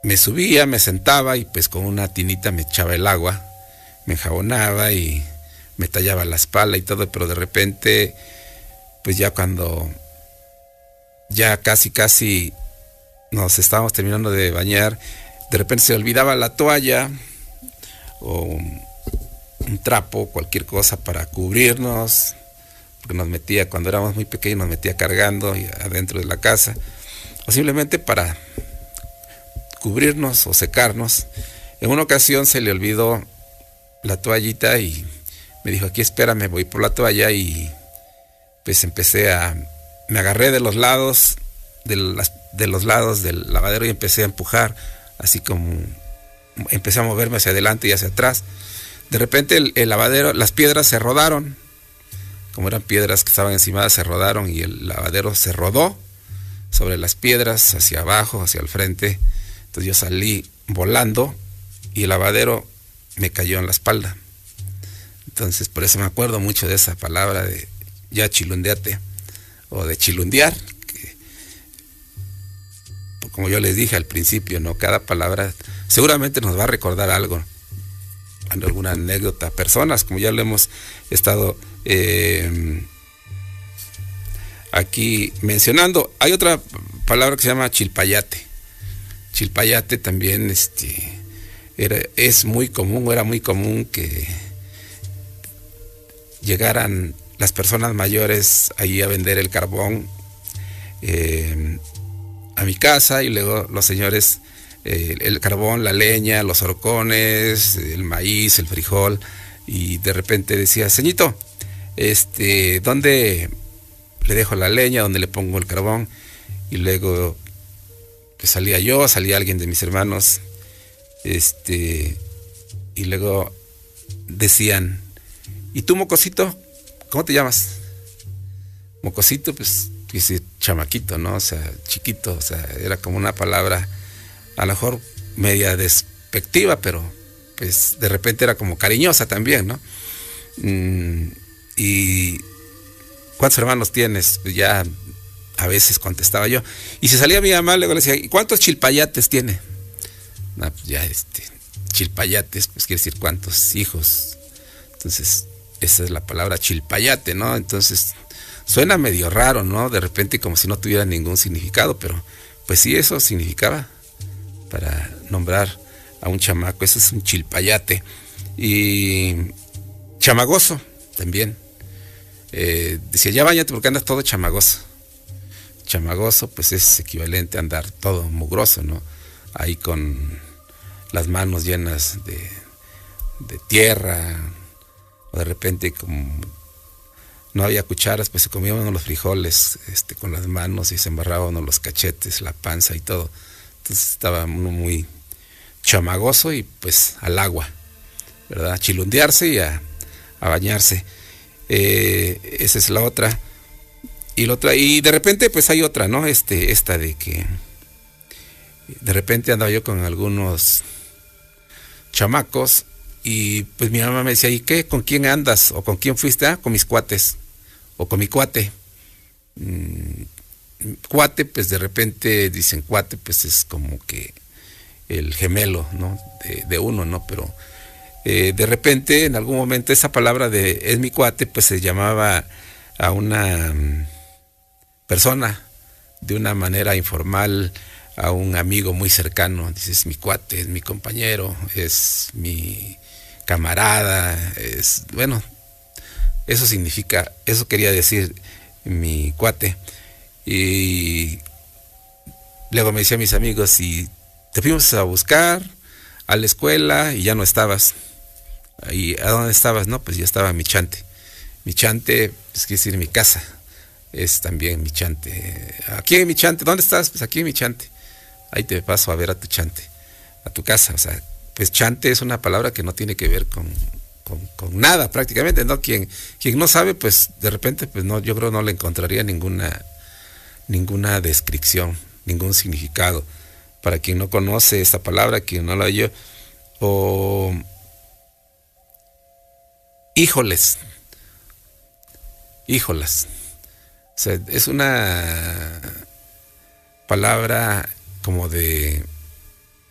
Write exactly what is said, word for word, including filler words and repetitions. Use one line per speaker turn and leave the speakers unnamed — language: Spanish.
me subía, me sentaba y pues con una tinita me echaba el agua, me enjabonaba y me tallaba la espalda y todo, pero de repente, pues ya cuando ya casi casi nos estábamos terminando de bañar, de repente se olvidaba la toalla o un, un trapo, cualquier cosa para cubrirnos, porque nos metía, cuando éramos muy pequeños, nos metía cargando y adentro de la casa, o simplemente para cubrirnos o secarnos. En una ocasión se le olvidó la toallita y me dijo, aquí espérame, voy por la toalla, y pues empecé a, me agarré de los lados, de, las, de los lados del lavadero y empecé a empujar, así como empecé a moverme hacia adelante y hacia atrás. De repente el, el lavadero, las piedras se rodaron, como eran piedras que estaban encimadas, se rodaron y el lavadero se rodó sobre las piedras, hacia abajo, hacia el frente. Entonces yo salí volando y el lavadero me cayó en la espalda. Entonces por eso me acuerdo mucho de esa palabra de ya chilundeate, o de chilundear, que, como yo les dije al principio, ¿no? Cada palabra seguramente nos va a recordar algo, alguna anécdota, personas, como ya lo hemos estado eh, aquí mencionando. Hay otra palabra que se llama chilpayate. Chilpayate también este, era, es muy común, era muy común que llegaran las personas mayores ahí a vender el carbón eh, a mi casa, y luego los señores, eh, el carbón, la leña, los horcones, el maíz, el frijol, y de repente decía, señito, este, ¿dónde le dejo la leña? ¿Dónde le pongo el carbón? Y luego pues salía yo, salía alguien de mis hermanos, este, y luego decían, ¿y tú, mocosito? ¿Cómo te llamas? Mocosito, pues, dice chamaquito, ¿no? O sea, chiquito, o sea, era como una palabra a lo mejor media despectiva, pero pues de repente era como cariñosa también, ¿no? Mm, y ¿cuántos hermanos tienes? Pues ya a veces contestaba yo. Y si salía mi mamá, luego le decía, ¿y cuántos chilpayates tiene? No, pues ya este, chilpayates, pues quiere decir cuántos hijos. Entonces, esa es la palabra chilpayate, ¿no? Entonces, suena medio raro, ¿no? De repente como si no tuviera ningún significado, pero pues sí, eso significaba para nombrar a un chamaco, eso es un chilpayate. Y chamagoso también. Eh, decía, ya báñate porque andas todo chamagoso. Chamagoso, pues es equivalente a andar todo mugroso, ¿no? Ahí con las manos llenas de, de tierra, o de repente como no había cucharas, pues se comía uno los frijoles este, con las manos y se embarraba uno los cachetes, la panza y todo. Entonces estaba uno muy chamagoso y pues al agua, ¿verdad? A chilundearse y a, a bañarse. Eh, esa es la otra. Y la otra, y de repente pues hay otra, ¿no? Este, esta de que de repente andaba yo con algunos chamacos y pues mi mamá me decía, ¿y qué? ¿Con quién andas? ¿O con quién fuiste? Ah, con mis cuates. O con mi cuate. Mm, cuate, pues de repente dicen cuate, pues es como que el gemelo, ¿no? De, de uno, ¿no? Pero eh, de repente, en algún momento, esa palabra de es mi cuate, pues se llamaba a una um, persona de una manera informal, a un amigo muy cercano. Dices, es mi cuate, es mi compañero, es mi camarada, es, bueno, eso significa, eso quería decir mi cuate. Y luego me decía a mis amigos, y te fuimos a buscar a la escuela y ya no estabas. ¿Y a dónde estabas? No, pues ya estaba en mi chante. Mi chante, pues quiere decir mi casa, es también mi chante. Aquí en mi chante, ¿dónde estás? Pues aquí en mi chante. Ahí te paso a ver a tu chante, a tu casa. O sea, pues chante es una palabra que no tiene que ver con, con, con nada prácticamente, ¿no? Quien, quien no sabe, pues de repente, pues no, yo creo no le encontraría ninguna, ninguna descripción, ningún significado. Para quien no conoce esta palabra, quien no la oyó, o híjoles, híjolas. O sea, es una palabra como de